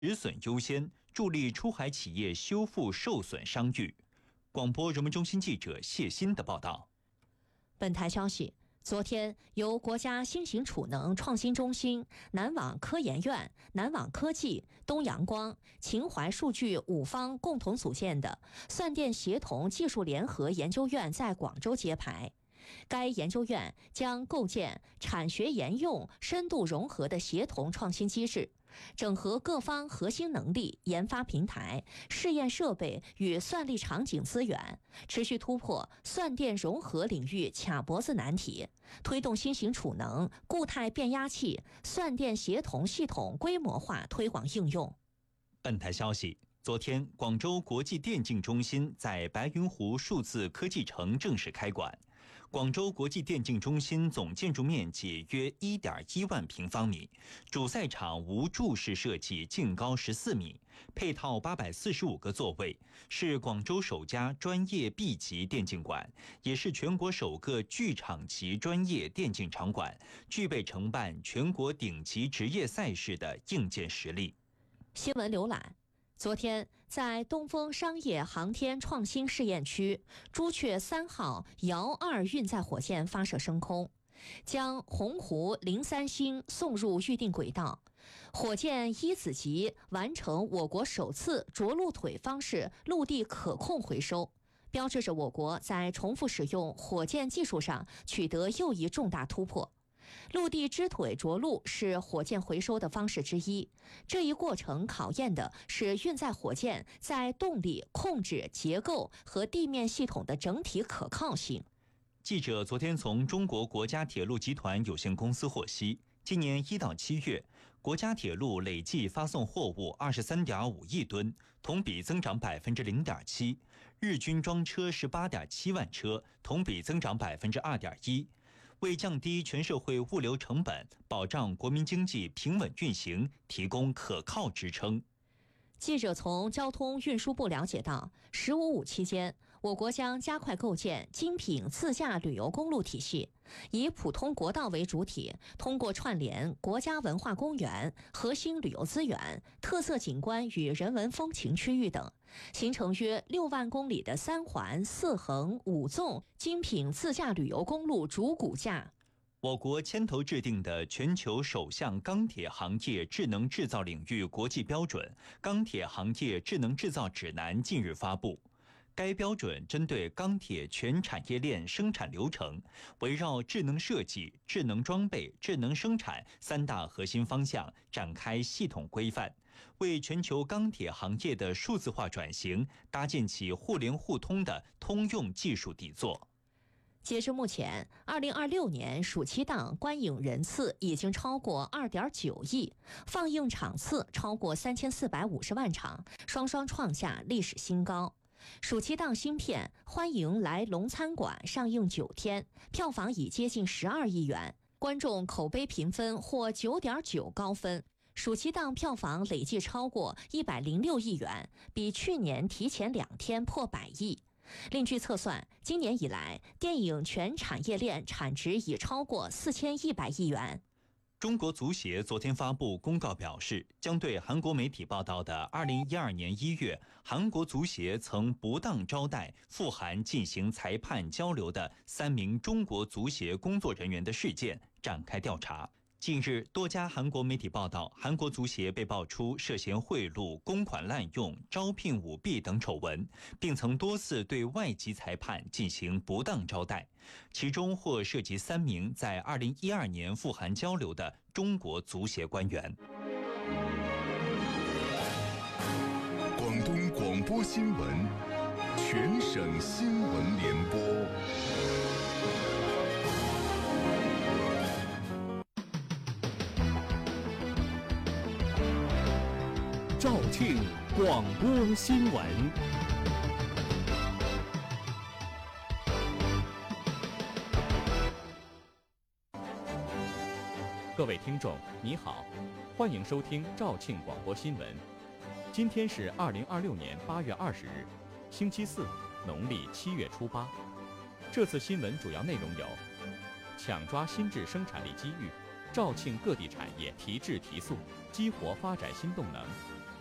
止损优先，助力出海企业修复受损商誉。广播人文中心记者谢鑫的报道。 本台消息，昨天由国家新型储能创新中心、南网科研院、南网科技、东阳光、秦淮数据5方共同组建的算电协同技术联合研究院在广州揭牌。该研究院将构建产学研用深度融合的协同创新机制，整合各方核心能力、研发平台、试验设备与算力场景资源，持续突破算电融合领域卡脖子难题，推动新型储能、固态变压器、算电协同系统规模化推广应用。 本台消息，昨天，广州国际电竞中心在白云湖数字科技城正式开馆。广州国际电竞中心总建筑面积约 1.1 万平方米，主赛场无柱式设计，净高14米，配套845个座位，是广州首家专业 B 级电竞馆，也是全国首个剧场级专业电竞场馆，具备承办全国顶级职业赛事的硬件实力。 新闻浏览。昨天，在东风商业航天创新试验区，朱雀3号遥2运载火箭发射升空，将鸿鹄03星送入预定轨道。火箭1子级完成我国首次着陆腿方式陆地可控回收，标志着我国在重复使用火箭技术上取得又一重大突破。陆地支腿着陆是火箭回收的方式之一，这一过程考验的是运载火箭在动力、控制、结构和地面系统的整体可靠性。 记者昨天从中国国家铁路集团有限公司获悉，今年1到7月，国家铁路累计发送货物23.5亿吨，同比增长 0.7%， 日均装车18.7万车，同比增长 2.1%。为降低全社会物流成本，保障国民经济平稳运行，提供可靠支撑。 记者从交通运输部了解到，15.5期间，我国将加快构建精品自驾旅游公路体系，以普通国道为主体，通过串联国家文化公园、核心旅游资源、特色景观与人文风情区域等，形成约6万公里的3环4横5纵精品自驾旅游公路主骨架。 我国牵头制定的全球首项钢铁行业智能制造领域国际标准《钢铁行业智能制造指南》近日发布。该标准针对钢铁全产业链生产流程，围绕智能设计、智能装备、智能生产3大核心方向展开系统规范，为全球钢铁行业的数字化转型搭建起互联互通的通用技术底座。 截至目前，2026年暑期档观影人次已经超过2.9亿，放映场次超过3450万场，双双创下历史新高。暑期档新片《欢迎来龙餐馆》上映9天，票房已接近12亿元，观众口碑评分获9.9高分。暑期档票房累计超过106亿元，比去年提前2天破100亿。另据测算，今年以来，电影全产业链产值已超过4100亿元。 中国足协昨天发布公告表示，将对韩国媒体报道的2012年1月韩国足协曾不当招待赴韩进行裁判交流的3名中国足协工作人员的事件展开调查。近日，多家韩国媒体报道，韩国足协被爆出涉嫌贿赂、公款滥用、招聘舞弊等丑闻，并曾多次对外籍裁判进行不当招待，其中或涉及3名在2012年赴韩交流的中国足协官员。 广东广播新闻，全省新闻联播。 肇庆广播新闻。各位听众，你好，欢迎收听肇庆广播新闻。今天是2026年8月20日，星期四，农历7月初8。这次新闻主要内容有：抢抓新质生产力机遇，肇庆各地产业提质提速，激活发展新动能。